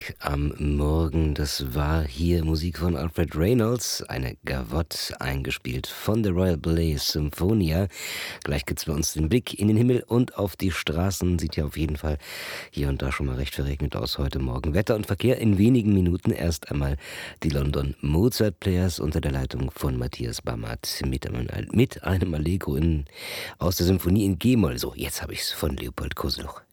Am Morgen, das war hier Musik von Alfred Reynolds, eine Gavotte, eingespielt von der Royal Ballet Symphonia. Gleich gibt's bei uns den Blick in den Himmel und auf die Straßen. Sieht ja auf jeden Fall hier und da schon mal recht verregnet aus heute Morgen. Wetter und Verkehr in wenigen Minuten. Erst einmal die London Mozart Players unter der Leitung von Matthias Bammert mit einem Allegro aus der Symphonie in G-Moll. So, jetzt habe ich's von Leopold Koseluch.